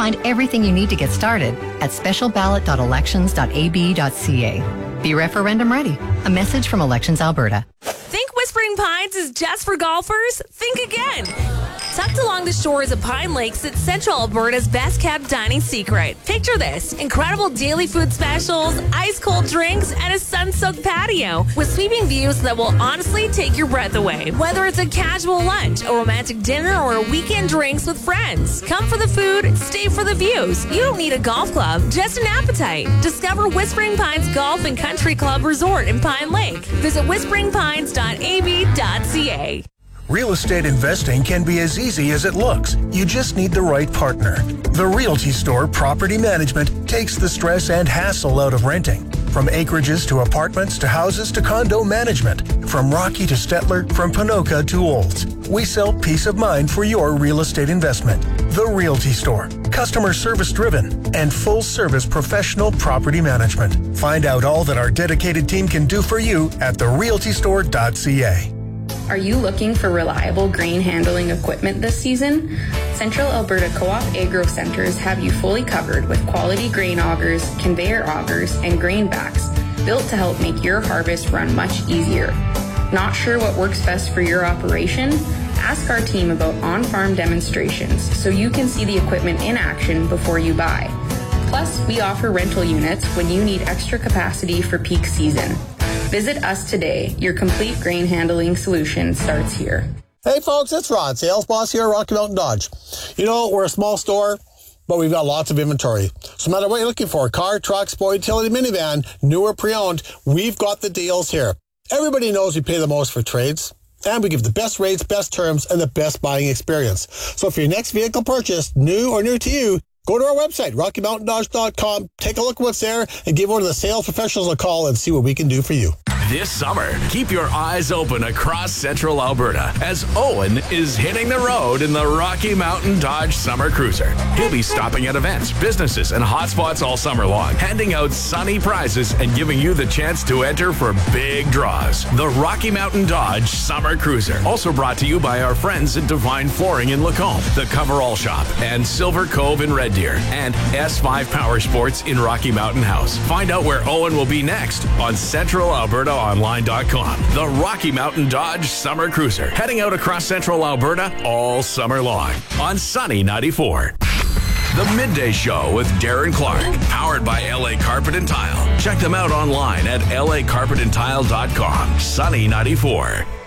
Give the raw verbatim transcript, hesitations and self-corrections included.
Find everything you need to get started at special ballot dot elections dot a b dot c a. Be referendum ready. A message from Elections Alberta. Think Whispering Pines is just for golfers? Think again. Tucked along the shores of Pine Lake sits Central Alberta's best-kept dining secret. Picture this: incredible daily food specials, ice-cold drinks, and a sun-soaked patio with sweeping views that will honestly take your breath away. Whether it's a casual lunch, a romantic dinner, or a weekend drinks with friends, come for the food, stay for the views. You don't need a golf club, just an appetite. Discover Whispering Pines Golf and Country Club Resort in Pine Lake. Visit whispering pines dot a b dot c a. Real estate investing can be as easy as it looks. You just need the right partner. The Realty Store Property Management takes the stress and hassle out of renting. From acreages to apartments to houses to condo management. From Rocky to Stettler, from Ponoka to Olds. We sell peace of mind for your real estate investment. The Realty Store. Customer service driven and full service professional property management. Find out all that our dedicated team can do for you at the realty store dot c a. Are you looking for reliable grain handling equipment this season? Central Alberta Co-op Agro Centers have you fully covered with quality grain augers, conveyor augers, and grain backs built to help make your harvest run much easier. Not sure what works best for your operation? Ask our team about on-farm demonstrations so you can see the equipment in action before you buy. Plus, we offer rental units when you need extra capacity for peak season. Visit us today. Your complete grain handling solution starts here. Hey folks, it's Ron, sales boss here at Rocky Mountain Dodge. You know, we're a small store, but we've got lots of inventory. So no matter what you're looking for, car, truck, sport, utility, minivan, new or pre-owned, we've got the deals here. Everybody knows we pay the most for trades, and we give the best rates, best terms, and the best buying experience. So for your next vehicle purchase, new or new to you, go to our website, rocky mountain dodge dot com, take a look at what's there, and give one of the sales professionals a call and see what we can do for you. This summer, keep your eyes open across Central Alberta as Owen is hitting the road in the Rocky Mountain Dodge Summer Cruiser. He'll be stopping at events, businesses, and hotspots all summer long, handing out sunny prizes and giving you the chance to enter for big draws. The Rocky Mountain Dodge Summer Cruiser, also brought to you by our friends at Divine Flooring in Lacombe, The Coverall Shop, and Silver Cove in Red Deer, and S five Power Sports in Rocky Mountain House. Find out where Owen will be next on central alberta online dot com. The Rocky Mountain Dodge Summer Cruiser, heading out across Central Alberta all summer long on Sunny ninety-four. The Midday Show with Darren Clark, powered by L A Carpet and Tile. Check them out online at L A carpet and tile dot com. Sunny ninety-four.